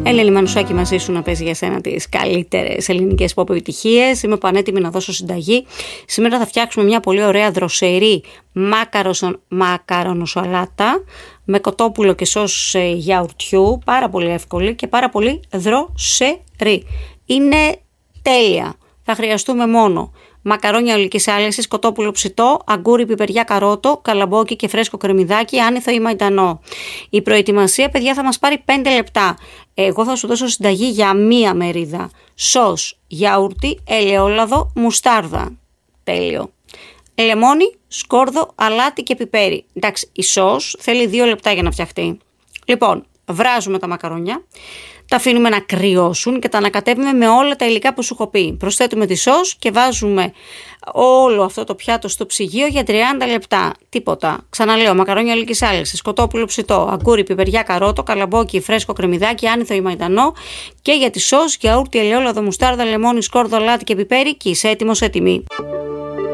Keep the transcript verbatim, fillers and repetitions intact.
Έλληνη Μανουσάκη μαζί σου να παίζει για σένα τις καλύτερες ελληνικές pop επιτυχίες. Είμαι πανέτοιμη να δώσω συνταγή. Σήμερα θα φτιάξουμε μια πολύ ωραία δροσερή μακαρονοσαλάτα με κοτόπουλο και σως γιαουρτιού. Πάρα πολύ εύκολη και πάρα πολύ δροσερή. Είναι τέλεια. Θα χρειαστούμε μόνο μακαρόνια ολικής άλεσης, κοτόπουλο ψητό, αγκούρι, πιπεριά, καρότο, καλαμπόκι και φρέσκο κρεμμυδάκι, άνηθο ή μαϊντανό. Η προετοιμασία, παιδιά, θα μας πάρει πέντε λεπτά. Εγώ θα σου δώσω συνταγή για μία μερίδα. Σως, γιαούρτι, ελαιόλαδο, μουστάρδα. Τέλειο. Λεμόνι, σκόρδο, αλάτι και πιπέρι. Εντάξει, η σως θέλει δύο λεπτά για να φτιαχτεί. Λοιπόν, βράζουμε τα μακαρόνια. Τα αφήνουμε να κρυώσουν και τα ανακατεύουμε με όλα τα υλικά που σου έχω πει. Προσθέτουμε τη σως και βάζουμε όλο αυτό το πιάτο στο ψυγείο για τριάντα λεπτά. Τίποτα. Ξαναλέω, μακαρόνια ολικής άλεσης, κοτόπουλο ψητό, αγκούρι, πιπεριά, καρότο, καλαμπόκι, φρέσκο κρεμμυδάκι, άνηθο ή μαϊντανό. Και για τη σως, γιαούρτι, ελαιόλαδο, μουστάρδα, λεμόνι, σκόρδο, αλάτι και πιπέρι και είσαι έτοιμος, έτοιμη.